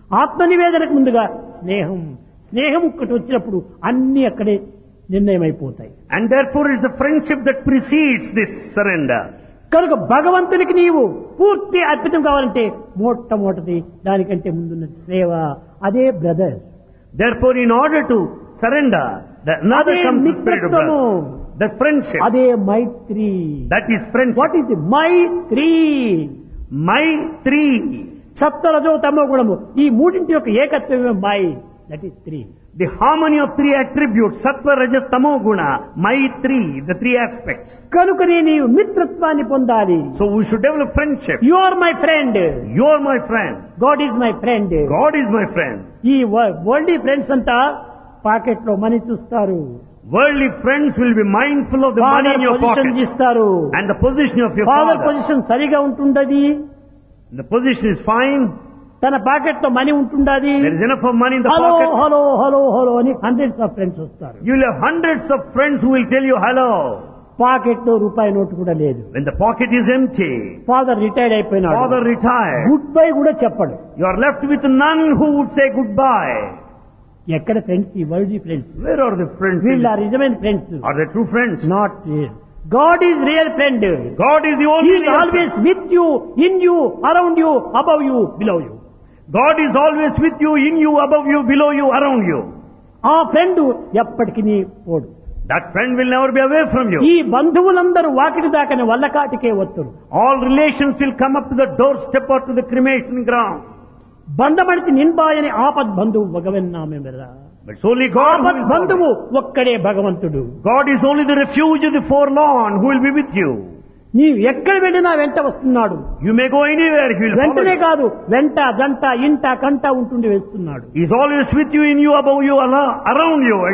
ఆత్మనివేదనకు ముందుగా స్నేహం. స్నేహం ఒక్కటి వచ్చినప్పుడు అన్ని అక్కడే నిర్ణయం అయిపోతాయి. And therefore is the friendship that precedes this surrender. కనుక భగవంతునికి నీవు పూర్తి అర్పితం కావాలంటే మొట్టమొదటిది దానికంటే ముందున్నది సేవ. అదే brother. Therefore, in order to surrender, another comes the spirit of brother. The friendship. అదే మైత్రి. That is friendship. What is Mythri? Maitri. సప్తరజో తమో గుణము ఈ మూడింటి యొక్క ఏకత్వమే my. That is three. The harmony of three attributes, sattva, rajas, tamo guna, Maitri, the three aspects. కనుకనే నీవు మిత్రత్వాన్ని పొందాలి. So we should develop friendship. You are my friend. You are my friend. God is my friend. God is my friend. ఈ world friends అంతా pocket లో money చూస్తారు. Worldly friends will be mindful of the money in your position pocket ఇస్తారు. and the position of your father father. Position సరిగా ఉంటుండది. The position is fine. తన pocket లో money ఉంటుండది. There is enough of money in the hello pocket. Hello hello hello అని hundreds of friends వస్తారు. You will have hundreds of friends who will tell you hello. Pocket లో రూపాయి note కూడా లేదు. When the pocket is empty, father retired అయిపోయినాడు. father retired. Good bye కూడా చెప్పడు. You are left with none who would say goodbye. ఎక్కడ friends? ఈ world friends. Where are the friends? వీళ్ళ నిజమైన friends. Are they true friends? Not real. God is real friend. God is the he only is real always friend. With you, in you, around you, above you, below you. God is always with you, in you, above you, below you, around you. ఆ friend ఎప్పటికీ పోడు. That friend will never be away from you. ఈ బంధువులందరూ Vakiti దాకని వల్లకాటికే వస్తురు. All relations will come up to the doorstep or to the cremation ground. బంధమడిచి నిన్బాయని ఆపద్ బంధువు భగవన్నామెరా. But it's only God who ఆపద్ will బంధువు follow. ఒక్కడే భగవంతుడు. God is only the refuge of the forlorn who will be with you. నీవు ఎక్కడ వెళ్ళినా వెంట వస్తున్నాడు. You may go anywhere, he will follow వెంటనే you. కాదు, వెంట జంట ఇంట కంట ఉంటుండి వేస్తున్నాడు. He is always with you, in you, above you, around you.